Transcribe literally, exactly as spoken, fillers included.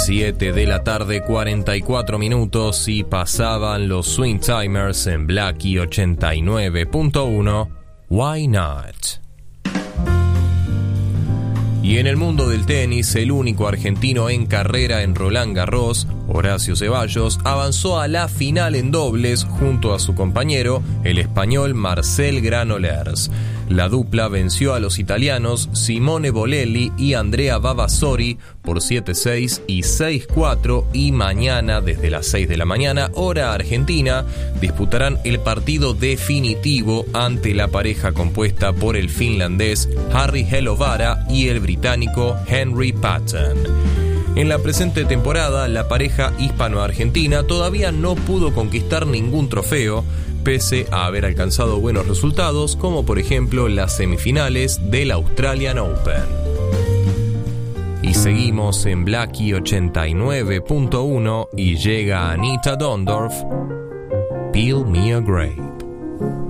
siete de la tarde, cuarenta y cuatro minutos, y pasaban los Swing Timers en Blackie ochenta y nueve punto uno. Why Not? Y en el mundo del tenis, el único argentino en carrera en Roland Garros, Horacio Ceballos, avanzó a la final en dobles junto a su compañero, el español Marcel Granollers. La dupla venció a los italianos Simone Bolelli y Andrea Vavasori por siete seis y seis cuatro, y mañana desde las seis de la mañana, hora argentina, disputarán el partido definitivo ante la pareja compuesta por el finlandés Harri Helovara y el británico Henry Patton. En la presente temporada, la pareja hispano-argentina todavía no pudo conquistar ningún trofeo, pese a haber alcanzado buenos resultados, como por ejemplo las semifinales del Australian Open. Y seguimos en Blackie ochenta y nueve punto uno y llega Anita Dondorf, Peel Me a Grape.